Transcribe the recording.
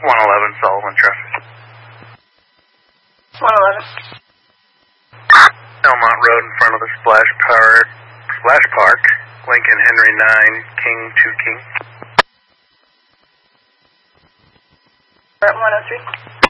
111 Sullivan traffic. 111. Elmont Road in front of the Splash Park. Lincoln Henry 9, King 2 King. We're at 103.